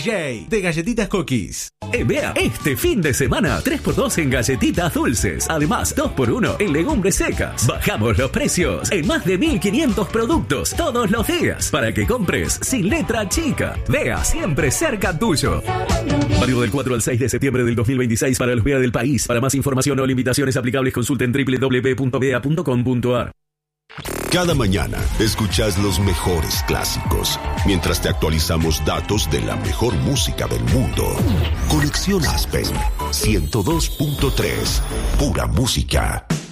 DJ de Galletitas Cookies. En Bea, este fin de semana, 3x2 en galletitas dulces. Además, 2x1 en legumbres secas. Bajamos los precios en más de 1.500 productos todos los días para que compres sin letra chica. Bea, siempre cerca tuyo. Válido del 4 al 6 de septiembre del 2026 para los Bea del país. Para más información o limitaciones aplicables, consulten www.bea.com.ar. Cada mañana escuchas los mejores clásicos, mientras te actualizamos datos de la mejor música del mundo. Conexión Aspen 102.3, pura música.